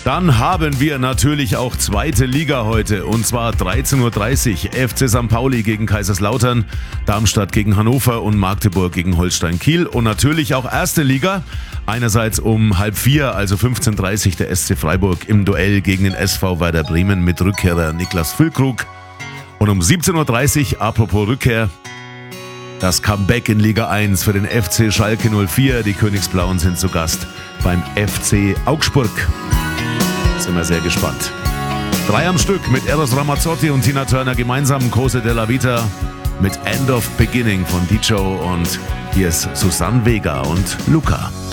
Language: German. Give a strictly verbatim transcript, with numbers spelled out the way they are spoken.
Dann haben wir natürlich auch zweite Liga heute, und zwar dreizehn Uhr dreißig. F C Sankt Pauli gegen Kaiserslautern, Darmstadt gegen Hannover und Magdeburg gegen Holstein Kiel. Und natürlich auch erste Liga, einerseits um halb vier, also fünfzehn Uhr dreißig, der S C Freiburg im Duell gegen den S V Werder Bremen mit Rückkehrer Niklas Füllkrug. Und um siebzehn Uhr dreißig, apropos Rückkehr, das Comeback in Liga eins für den F C Schalke null vier. Die Königsblauen sind zu Gast beim F C Augsburg. Sind wir sehr gespannt. Drei am Stück mit Eros Ramazzotti und Tina Turner gemeinsam, Cose della Vita mit End of Beginning von Dicho, und hier ist Susanne Vega und Luca.